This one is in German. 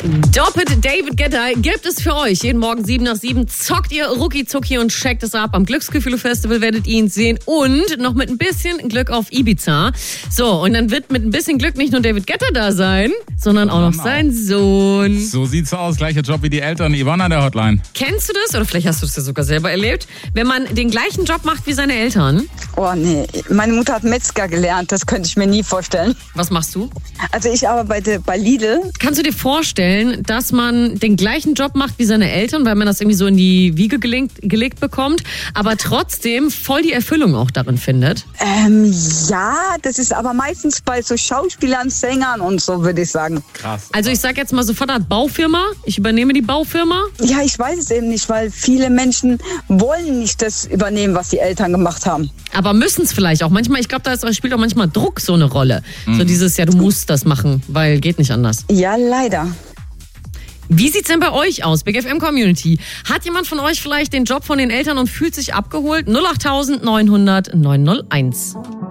Doppelt David Guetta gibt es für euch. Jeden Morgen 7 nach 7 zockt ihr Rucki Zucki und checkt es ab. Am Glücksgefühle-Festival werdet ihr ihn sehen und noch mit ein bisschen Glück auf Ibiza. So, und dann wird mit ein bisschen Glück nicht nur David Guetta da sein, sondern auch noch sein Sohn. So sieht's aus. Gleicher Job wie die Eltern. Yvonne an der Hotline. Kennst du das? Oder vielleicht hast du es ja sogar selber erlebt. Wenn man den gleichen Job macht wie seine Eltern. Oh nee, meine Mutter hat Metzger gelernt. Das könnte ich mir nie vorstellen. Was machst du? Also ich arbeite bei Lidl. Kannst du dir vorstellen, dass man den gleichen Job macht wie seine Eltern, weil man das irgendwie so in die Wiege gelegt bekommt, aber trotzdem voll die Erfüllung auch darin findet? Ja, das ist aber meistens bei so Schauspielern, Sängern und so, würde ich sagen. Krass. Also ich sag jetzt mal sofort, Baufirma, ich übernehme die Baufirma. Ja, ich weiß es eben nicht, weil viele Menschen wollen nicht das übernehmen, was die Eltern gemacht haben. Aber müssen es vielleicht auch. Manchmal, ich glaube, da spielt auch manchmal Druck so eine Rolle. So dieses, ja, du musst das machen, weil geht nicht anders. Ja, leider. Wie sieht's denn bei euch aus, Big FM Community? Hat jemand von euch vielleicht den Job von den Eltern und fühlt sich abgeholt? 08900 901.